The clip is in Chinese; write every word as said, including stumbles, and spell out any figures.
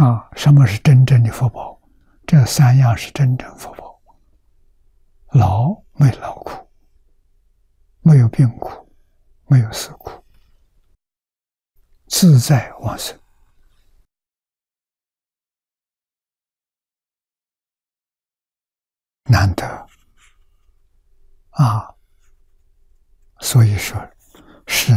啊，什么是真正的福报？这三样是真正福报。老没劳苦，没有病苦，没有死苦，自在往生，难得啊！所以说是